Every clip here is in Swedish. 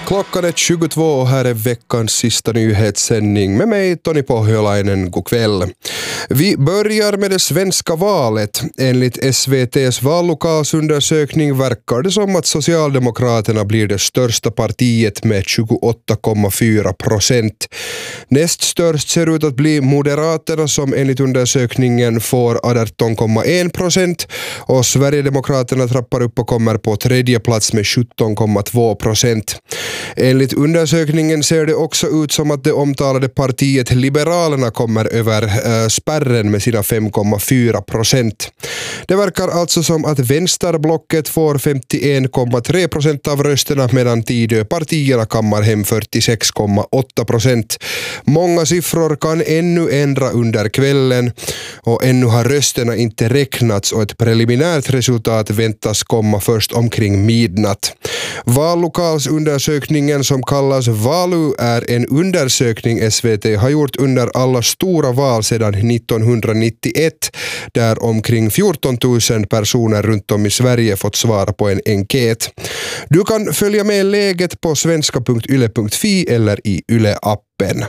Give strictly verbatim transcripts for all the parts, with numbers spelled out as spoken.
Klockan är tjugotvå och här är veckans sista nyhetssändning med mig, Toni Pohjolainen. God kväll. Vi börjar med det svenska valet. Enligt S V T:s vallokalsundersökning verkar det som att Socialdemokraterna blir det största partiet med tjugoåtta komma fyra procent. Näst störst ser ut att bli Moderaterna som enligt undersökningen får arton komma en procent och Sverigedemokraterna trappar upp och kommer på tredje plats med sjutton komma två procent. Enligt undersökningen ser det också ut som att det omtalade partiet Liberalerna kommer över äh, spärren med sina fem komma fyra procent. Det verkar alltså som att vänsterblocket får femtioen komma tre procent av rösterna medan Tidöpartierna kammar hem fyrtiosex komma åtta procent. Många siffror kan ännu ändra under kvällen och ännu har rösterna inte räknats och ett preliminärt resultat väntas komma först omkring midnatt. Vallokalsundersökningen som kallas Valu är en undersökning S V T har gjort under alla stora val sedan nittonhundranittioett där omkring fjorton tusen personer runt om i Sverige fått svara på en enkät. Du kan följa med läget på svenska punkt yle punkt fi eller i Yle-appen.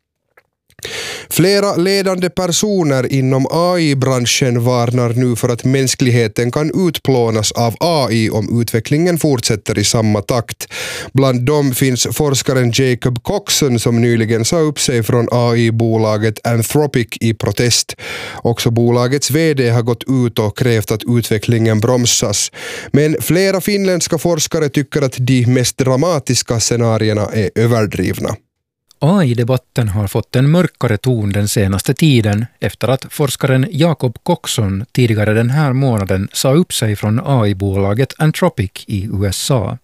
Flera ledande personer inom A I-branschen varnar nu för att mänskligheten kan utplånas av A I om utvecklingen fortsätter i samma takt. Bland dem finns forskaren Jacob Coxon som nyligen sa upp sig från A I-bolaget Anthropic i protest. Också bolagets vd har gått ut och krävt att utvecklingen bromsas. Men flera finländska forskare tycker att de mest dramatiska scenarierna är överdrivna. A I-debatten har fått en mörkare ton den senaste tiden efter att forskaren Jacob Coxon tidigare den här månaden sa upp sig från A I-bolaget Anthropic i U S A.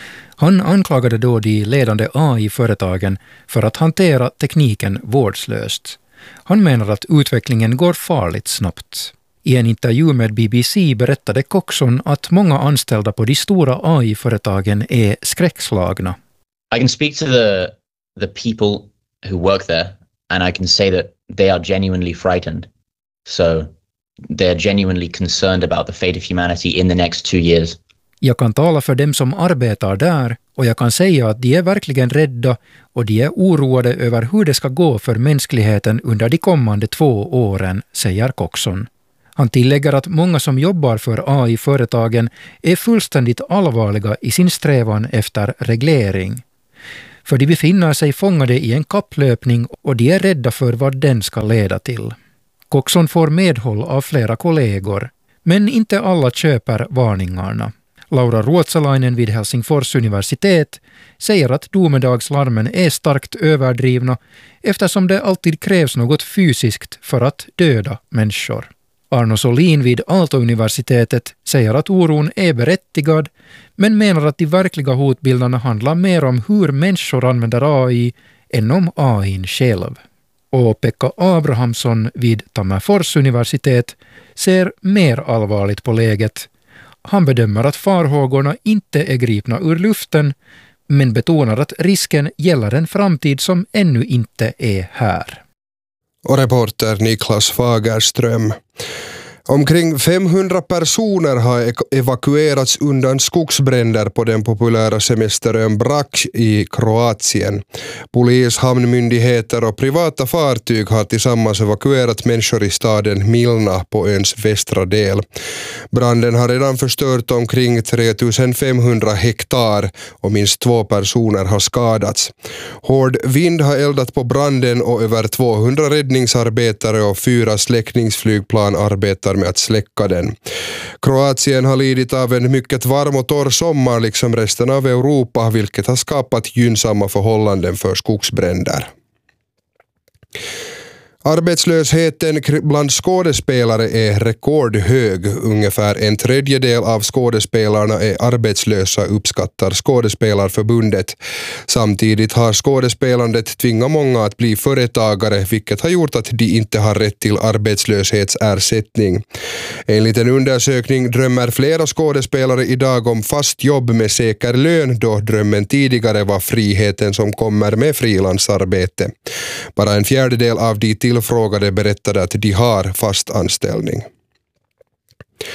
Han anklagade då de ledande A I-företagen för att hantera tekniken vårdslöst. Han menar att utvecklingen går farligt snabbt. I en intervju med B B C berättade Coxon att många anställda på de stora A I-företagen är skräckslagna. I can speak to the the people who work there and I can say that they are genuinely frightened. So they are genuinely concerned about the fate of humanity in the next two years. Jag kan tala för dem som arbetar där och jag kan säga att de är verkligen rädda och de är oroade över hur det ska gå för mänskligheten under de kommande två åren, säger Coxon. Han tillägger att många som jobbar för A I-företagen är fullständigt allvarliga i sin strävan efter reglering. För de befinner sig fångade i en kapplöpning och de är rädda för vad den ska leda till. Coxon får medhåll av flera kollegor, men inte alla köper varningarna. Laura Ruotsalainen vid Helsingfors universitet säger att domedagslarmen är starkt överdrivna eftersom det alltid krävs något fysiskt för att döda människor. Arno Solin vid Aalto-universitetet säger att oron är berättigad men menar att de verkliga hotbilderna handlar mer om hur människor använder A I än om A I själv. Och Pekka Abrahamsson vid Tammerfors universitet ser mer allvarligt på läget. Han bedömer att farhågorna inte är gripna ur luften men betonar att risken gäller en framtid som ännu inte är här. Och reporter Niklas Fagerström. Omkring femhundra personer har evakuerats undan skogsbränder på den populära semesterön Brač i Kroatien. Polis, hamnmyndigheter och privata fartyg har tillsammans evakuerat människor i staden Milna på öns västra del. Branden har redan förstört omkring tre tusen femhundra hektar och minst två personer har skadats. Hård vind har eldat på branden och över tvåhundra räddningsarbetare och fyra släckningsflygplan arbetar med att släcka den. Kroatien har lidit av en mycket varm och torr sommar liksom resten av Europa, vilket har skapat gynnsamma förhållanden för skogsbränder. Arbetslösheten bland skådespelare är rekordhög. Ungefär en tredjedel av skådespelarna är arbetslösa, uppskattar Skådespelarförbundet. Samtidigt har skådespelandet tvingat många att bli företagare, vilket har gjort att de inte har rätt till arbetslöshetsersättning. Enligt en undersökning drömmer flera skådespelare idag om fast jobb med säker lön, då drömmen tidigare var friheten som kommer med frilansarbete. Bara en fjärdedel av de tillfrågade berättade att de har fast anställning.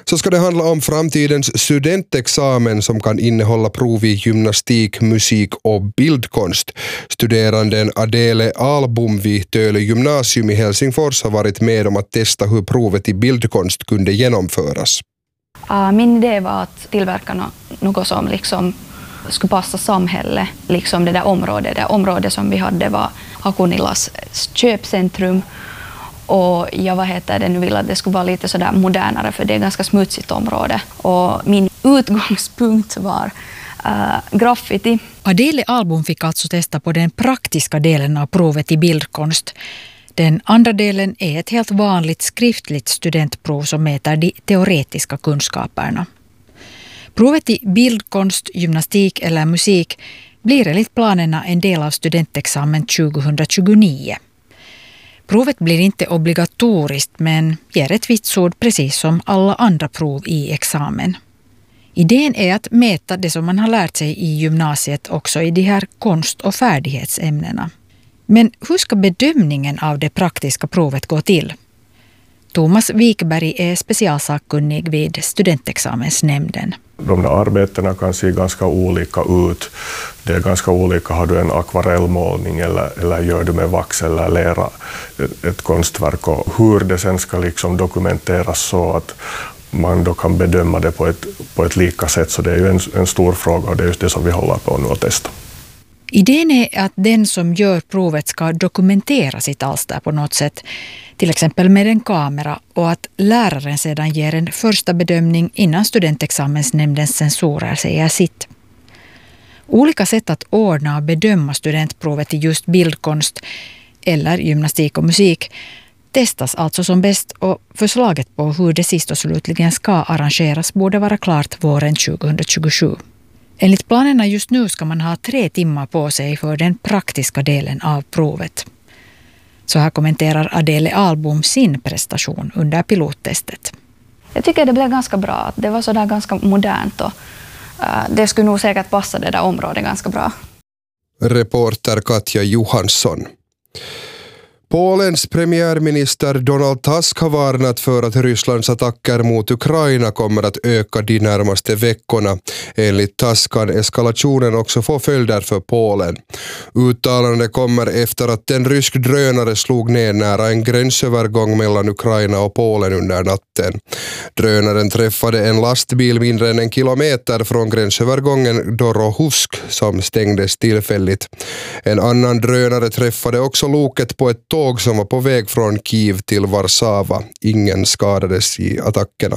så ska det handla om framtidens studentexamen som kan innehålla prov i gymnastik, musik och bildkonst. Studeranden Adele Albom vid Töle gymnasium i Helsingfors har varit med om att testa hur provet i bildkonst kunde genomföras. Min idé var att tillverka något som liksom skulle passa samhället, liksom det där området. Det området som vi hade var Hakunilas köpcentrum. Och jag vad heter det, nu vill att det skulle vara lite sådär modernare, för det är ett ganska smutsigt område. Och min utgångspunkt var uh, graffiti. Adele Albom fick alltså testa på den praktiska delen av provet i bildkonst. Den andra delen är ett helt vanligt skriftligt studentprov som mäter de teoretiska kunskaperna. Provet i bildkonst, gymnastik eller musik blir enligt planerna en del av studentexamen tjugohundratjugonio. Provet blir inte obligatoriskt men ger ett vitsord precis som alla andra prov i examen. Idén är att mäta det som man har lärt sig i gymnasiet också i de här konst- och färdighetsämnena. Men hur ska bedömningen av det praktiska provet gå till? Thomas Wikberg är specialsakkunnig vid studentexamensnämnden. De där arbetena kan se ganska olika ut. Det är ganska olika, har du en akvarellmålning eller, eller gör du med vax eller lera ett, ett konstverk, och hur det sen ska liksom dokumenteras så att man då kan bedöma det på ett, på ett lika sätt. Så det är ju en, en stor fråga och det är just det som vi håller på nu att testa. Idén är att den som gör provet ska dokumentera sitt alster på något sätt, till exempel med en kamera, och att läraren sedan ger en första bedömning innan studentexamensnämndens censorer säger sitt. Olika sätt att ordna och bedöma studentprovet i just bildkonst eller gymnastik och musik testas alltså som bäst, och förslaget på hur det sist och slutligen ska arrangeras borde vara klart våren tjugohundratjugosju. Enligt planerna just nu ska man ha tre timmar på sig för den praktiska delen av provet. Så här kommenterar Adele Albom sin prestation under pilottestet. Jag tycker det blev ganska bra. Det var sådär ganska modernt och uh, det skulle nog säkert passa det där området ganska bra. Reporter Katja Johansson. Polens premiärminister Donald Tusk har varnat för att Rysslands attacker mot Ukraina kommer att öka de närmaste veckorna. Enligt Tusk kan eskalationen också få följder för Polen. Uttalandet kommer efter att en rysk drönare slog ner nära en gränsövergång mellan Ukraina och Polen under natten. Drönaren träffade en lastbil mindre än en kilometer från gränsövergången Dorohusk som stängdes tillfälligt. En annan drönare träffade också loket på ett tåg som var på väg från Kiev till Warszawa. Ingen skadades i attackerna.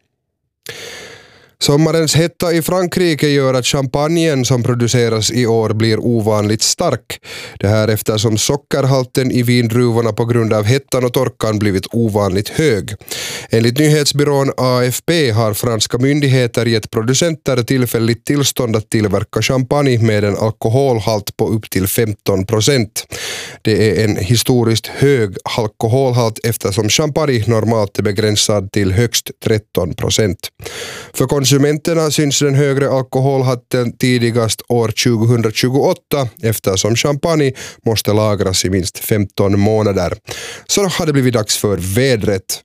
Sommarens hetta i Frankrike gör att champagnen som produceras i år blir ovanligt stark. Det här eftersom sockerhalten i vindruvorna på grund av hettan och torkan blivit ovanligt hög. Enligt nyhetsbyrån A F P har franska myndigheter gett producenter tillfälligt tillstånd att tillverka champagne med en alkoholhalt på upp till femton procent. Det är en historiskt hög alkoholhalt eftersom champagne normalt är begränsad till högst tretton procent. För konsumenterna syns den högre alkoholhalten tidigast år tjugohundratjugoåtta eftersom champagne måste lagras i minst femton månader. Så har det blivit dags för vädret.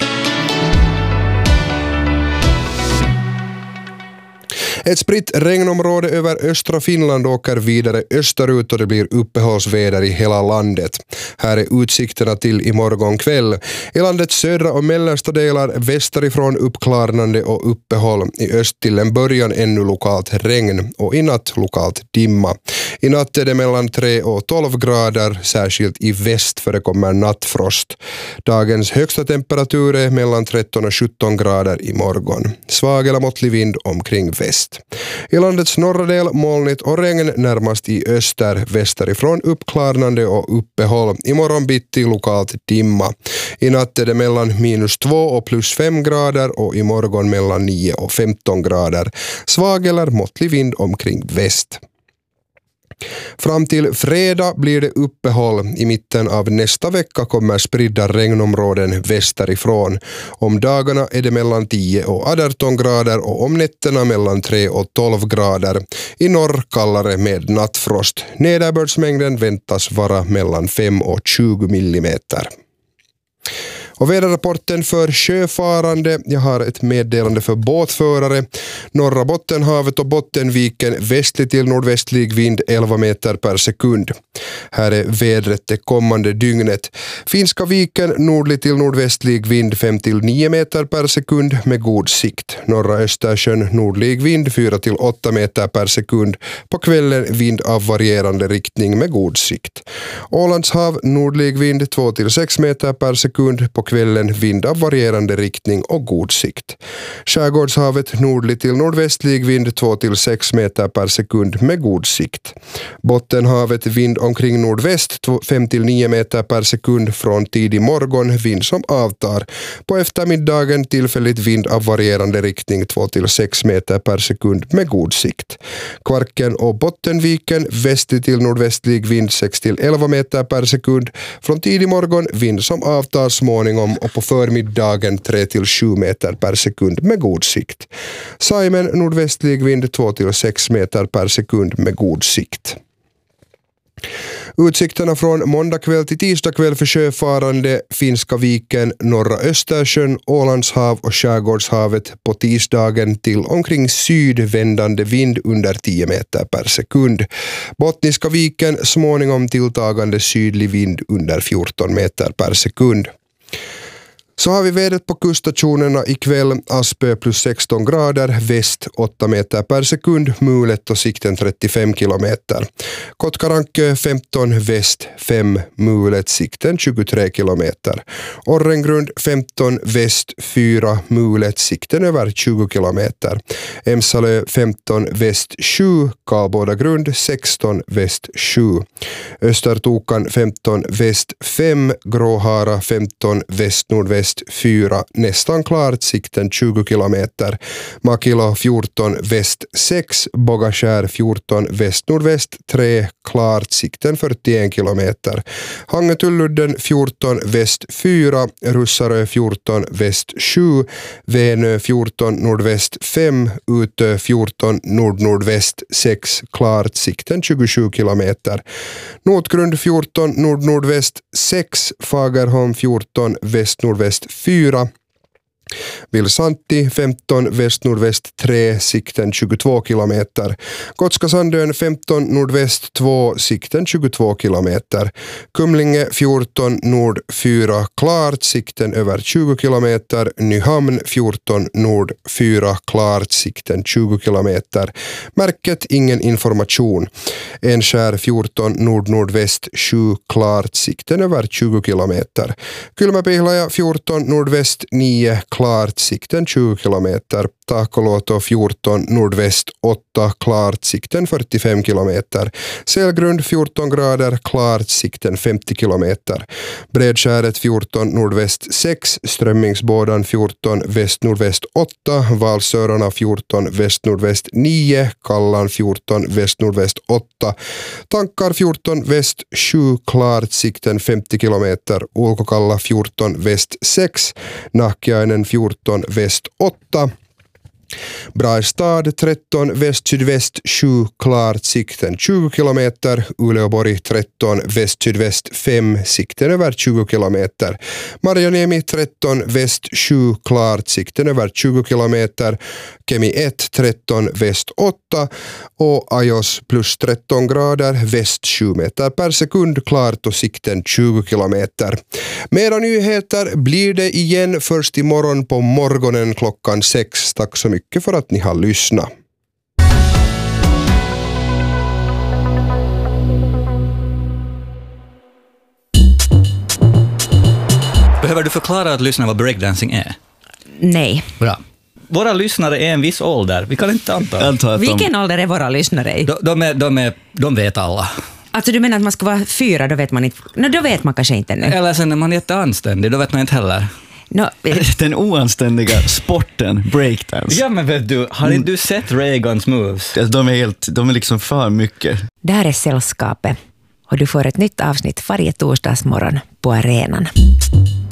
Ett spritt regnområde över östra Finland åker vidare österut och det blir uppehållsväder i hela landet. Här är utsikterna till imorgon kväll. I landets södra och mellersta delar västerifrån uppklarnande och uppehåll. I öst till en början ännu lokalt regn och i natt lokalt dimma. I natt är det mellan tre och tolv grader, särskilt i väst förekommer nattfrost. Dagens högsta temperatur är mellan tretton och sjutton grader i morgon. Svag eller måttlig vind omkring väst. I landets norra del molnigt och regn närmast i öster, västerifrån uppklarnande och uppehåll. Imorgon bitti lokalt dimma. I natt är det mellan minus två och plus fem grader och imorgon mellan nio och femton grader. Svag eller måttlig vind omkring väst. Fram till fredag blir det uppehåll. I mitten av nästa vecka kommer spridda regnområden västerifrån. Om dagarna är det mellan tio och arton grader och om nätterna mellan tre och tolv grader. I norr kallare med nattfrost. Nederbördsmängden väntas vara mellan fem och tjugo millimeter. Och väderrapporten för sjöfarande. Jag har ett meddelande för båtförare. Norra Bottenhavet och Bottenviken västlig till nordvästlig vind elva meter per sekund. Här är vädret det kommande dygnet. Finska viken nordlig till nordvästlig vind fem till nio meter per sekund med god sikt. Norra Östersjön nordlig vind fyra till åtta meter per sekund. På kvällen vind av varierande riktning med god sikt. Ålandshav nordlig vind två till sex meter per sekund. På kvällen vind av varierande riktning och god sikt. Skärgårdshavet nordlig till nordvästlig vind två till sex meter per sekund med god sikt. Bottenhavet vind omkring nordväst fem till nio meter per sekund från tidig morgon, vind som avtar. På eftermiddagen tillfälligt vind av varierande riktning två till sex meter per sekund med god sikt. Kvarken och Bottenviken västlig till nordvästlig vind sex till elva meter per sekund. Från tidig morgon vind som avtar småningom och på förmiddagen tre till sju meter per sekund med god sikt. Saimen nordvästlig vind två till sex meter per sekund med god sikt. Utsikterna från måndag kväll till tisdag kväll för sjöfarande, Finska viken, norra Östersjön, Ålandshav och Skärgårdshavet på tisdagen till omkring sydvändande vind under tio meter per sekund. Bottniska viken småningom tilltagande sydlig vind under fjorton meter per sekund. Så har vi vädret på kuststationerna ikväll. Aspö plus sexton grader, väst åtta meter per sekund, mulet och sikten trettiofem kilometer. Kotkarankö femton, väst fem, mulet, sikten tjugotre kilometer. Orrengrund femton, väst fyra, mulet, sikten över tjugo kilometer. Emsalö femton, väst sju, Karlbodagrund sexton, väst sju. Östertokan femton, väst fem, Gråhara femton, väst nordväst fyra, nästan klart, sikten tjugo kilometer. Makilo fjorton, väst sex, Bogaskär fjorton, väst nordväst tre, klart, sikten fyrtioen kilometer. Hangetulludden fjorton, väst fyra, Russarö fjorton, väst sju, Vänö fjorton, nordväst fem, Utö fjorton, nord-nordväst sex, klart, sikten tjugosju kilometer. Notgrund fjorton, nord-nordväst sex, Fagerholm fjorton, väst-nordväst fyra. Vilsantti femton, väst-nordväst tre, sikten tjugotvå kilometer. Gotska Sandön femton, nordväst två, sikten tjugotvå kilometer. Kumlinge fjorton, nord fyra, klart, sikten över tjugo kilometer. Nyhamn fjorton, nord fyra, klart, sikten tjugo kilometer. Märket ingen information. Enskär fjorton, nord-nordväst sju, klart, sikten över tjugo kilometer. Kylmäpihlaja fjorton, nordväst nio, klart, sikten tjugo kilometer. Tahkoluoto fjorton, nordväst åtta, klart, sikten fyrtiofem kilometer. Selgrund fjorton grader, klart, sikten femtio kilometer. Bredskäret fjorton, nordväst sex, Strömmingsbådan fjorton, väst-nordväst åtta, Valsörarna fjorton, väst-nordväst nio, Kallan fjorton, väst-nordväst åtta, Tankar fjorton, väst sju, klart, sikten femtio kilometer. Ulkokalla fjorton, väst sex, Nahkiainen fjorton, väst åtta. Brastad tretton, väst-sydväst sju, klart, sikten tjugo kilometer. Uleåborg tretton, väst-sydväst fem, sikten över tjugo kilometer. Marjaniemi tretton, väst sju, klart, sikten över tjugo kilometer. Kemi ett tretton, väst åtta och Ajos plus tretton grader, väst sju meter per sekund, klart och sikten tjugo kilometer. Mera nyheter blir det igen först imorgon på morgonen klockan sex. Tack så mycket för att ni har lyssnat. Behöver du förklara att lyssna vad breakdancing är? Nej. Bra. Våra lyssnare är en viss ålder. Vi kan inte anta. anta att Vilken de... ålder är våra lyssnare i? De, de, är, de, är, de vet alla. Alltså du menar att man ska vara fyra, då vet man inte. No, då vet man kanske inte nu. Eller sen när man är jätteanständig, då vet man inte heller. No, den oanständiga sporten breakdance. Ja, men vet du, har inte du sett Reagans moves? De är helt, de är liksom för mycket. Det här är Sällskapet och du får ett nytt avsnitt varje torsdagsmorgon på arenan.